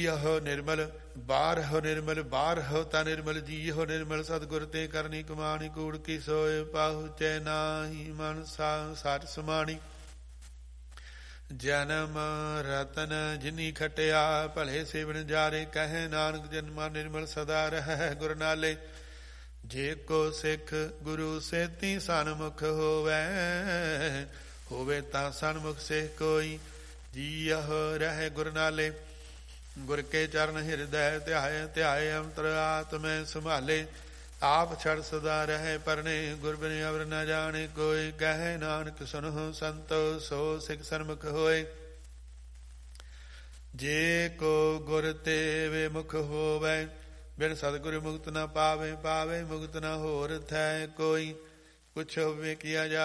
ਜੀਹੋ ਨਿਰਮਲ ਬਾਰਹੁ ਨਿਰਮਲ ਬਾਰਹੁ ਤਾ ਨਿਰਮਲ ਜੀਹੋ ਨਿਰਮਲ ਸਤਿਗੁਰ ਤੇ ਕਰਨੀ ਕਮਾਣੀ ਕੂੜ ਕੀ ਸੋਏ ਪਾਹੁਚੈ ਨਾਹੀ ਮਨ ਸਚ ਸਮਾਣੀ ਜਨਮ ਰਤਨ ਜਿਨੀ ਖਟਿਆ ਭਲੇ ਸੇਵਨ ਜਾਰੇ ਕਹੈ ਨਾਨਕ ਜਨਮਾ ਨਿਰਮਲ ਸਦਾ ਰਹਿ ਗੁਰ ਨਾਲੇ ਜੇ ਕੋ ਸਿੱਖ ਗੁਰੂ ਸੇਤੀ ਸਨਮੁਖ ਹੋਵੇ ਤਾਂ ਸਨਮੁਖ ਸੇ ਕੋਈ ਜੀਅਹੁ ਰਹਿ ਗੁਰ ਨਾਲੇ ਗੁਰ ਕੇ ਚਰਨ ਹਿਰਦੈ ਧਿਆਏ ਧਿਆਏ ਅੰਤਰ ਆਤਮੈ ਸੰਭਾਲੇ ਆਪ ਛੜ ਸਦਾ ਰਹਿ ਪਰਨੇ ਗੁਰ ਬਿਨ ਅਵਰ ਨ ਜਾਣੇ ਕੋਈ ਕਹੈ ਨਾਨਕ ਸੁਨਹੁ ਸੰਤੋ ਸੋ ਸਿੱਖ ਸਨਮੁਖ ਹੋਏ ਜੇ ਕੋ ਗੁਰ ਤੇ ਵਿਮੁਖ ਹੋਵੈ ਬਿਨ ਸਤਿਗੁਰ ਮੁਕਤ ਨ ਪਾਵੇ ਮੁਕਤ ਨ ਹੋਰ ਥੈ ਕੋਈ ਕੁਛ ਹੋਵੇ ਕੀਆ ਜਾ